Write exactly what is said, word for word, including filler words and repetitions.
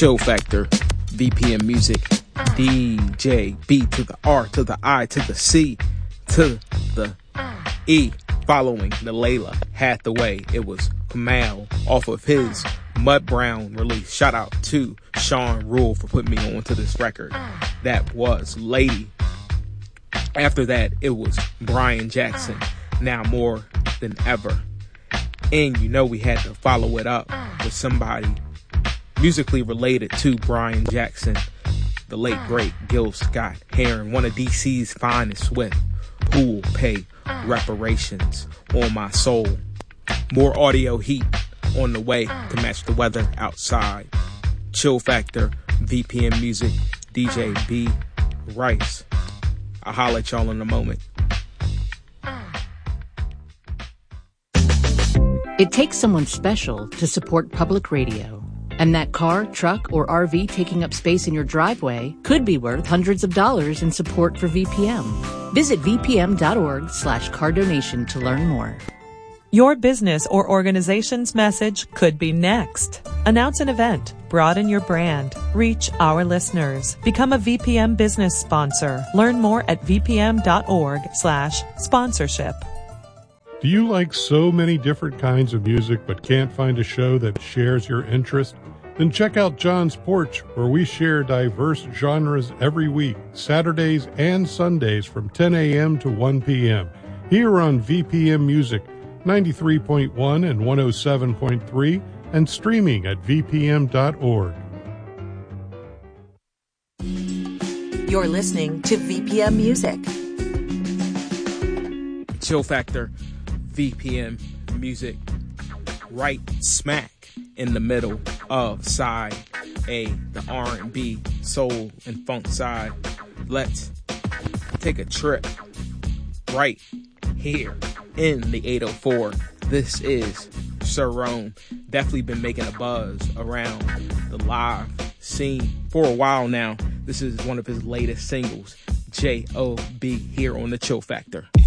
Chill Factor, V P M Music, D J B to the R to the I to the C to the E. Following the Layla Hathaway, it was Kamal off of his Mud Brown release. Shout out to Sean Rule for putting me onto this record. That was Lady. After that, it was Brian Jackson, Now More Than Ever. And you know we had to follow it up with somebody musically related to Brian Jackson, the late great Gil Scott Heron, one of D C's finest, with Who Will Pay Reparations on My Soul. More audio heat on the way to match the weather outside. Chill Factor, V P M Music, D J B Rice. I'll holler at y'all in a moment. It takes someone special to support public radio. And that car, truck, or R V taking up space in your driveway could be worth hundreds of dollars in support for V P M. Visit vpm.org slash car donation to learn more. Your business or organization's message could be next. Announce an event. Broaden your brand. Reach our listeners. Become a V P M business sponsor. Learn more at vpm.org slash sponsorship. Do you like so many different kinds of music but can't find a show that shares your interest? Then check out John's Porch, where we share diverse genres every week, Saturdays and Sundays from ten a.m. to one p.m. here on V P M Music, ninety-three point one and one oh seven point three, and streaming at v p m dot org. You're listening to V P M Music. Chill Factor, V P M Music, right smack in the middle of side A, the R and B, soul, and funk side. Let's take a trip right here in the eight oh four. This is Sir Rome. Definitely been making a buzz around the live scene for a while now. This is one of his latest singles, J O B, here on the Chill Factor.